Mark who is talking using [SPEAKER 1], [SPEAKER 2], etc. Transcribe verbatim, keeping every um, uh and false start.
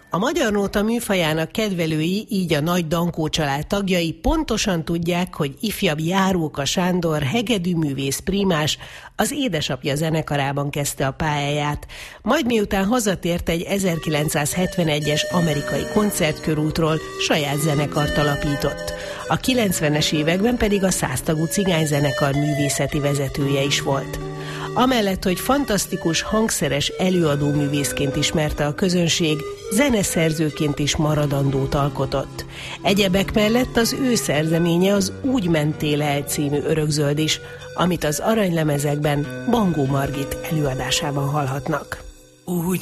[SPEAKER 1] A magyar nóta műfajának kedvelői, így a Nagy Dankó család tagjai pontosan tudják, hogy ifjabb Járóka Sándor hegedűművész prímás az édesapja zenekarában kezdte a pályáját, majd miután hazatért egy ezerkilencszázhetvenegyes amerikai koncertkörútról, saját zenekart alapított. A kilencvenes években pedig a száztagú cigányzenekar művészeti vezetője is volt. Amellett, hogy fantasztikus hangszeres előadóművészként ismerte a közönség, zeneszerzőként is maradandót alkotott. Egyebek mellett az ő szerzeménye az Úgy mentél el című örökzöld is, amit az aranylemezekben Bangó Margit előadásában hallhatnak.
[SPEAKER 2] Úgy